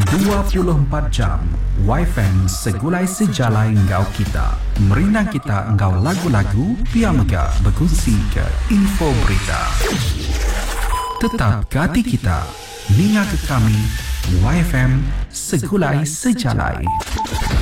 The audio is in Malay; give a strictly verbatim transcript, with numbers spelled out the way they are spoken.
dua puluh empat jam Y F M segulai sejalai engkau kita. Merinang kita engkau lagu-lagu, pia mega berkongsi ke info berita. Tetap ke hati kita, ninga ke kami Y F M segulai sejalai.